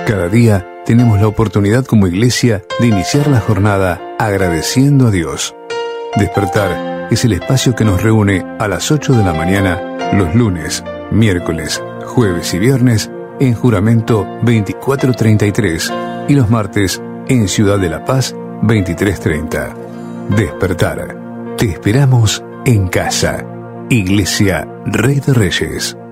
Cada día tenemos la oportunidad como iglesia de iniciar la jornada agradeciendo a Dios. Despertar es el espacio que nos reúne a las 8 de la mañana los lunes, miércoles, jueves y viernes en Juramento 2433 y los martes en Ciudad de la Paz 2330. Despertar. Te esperamos en casa. Iglesia Rey de Reyes.